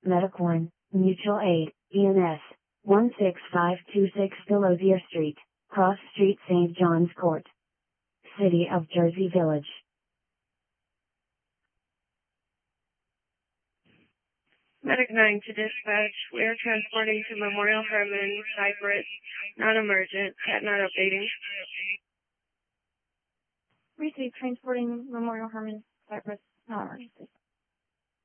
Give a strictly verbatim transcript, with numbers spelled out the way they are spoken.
Medic one, Mutual Aid, E M S, one six five two six Delosier Street, Cross Street, Saint John's Court, City of Jersey Village. Medic nine to dispatch. We are transporting to Memorial Hermann, Cypress. Non-emergent. Cat not updating. Receive transporting Memorial Hermann, Cypress. Non-emergency.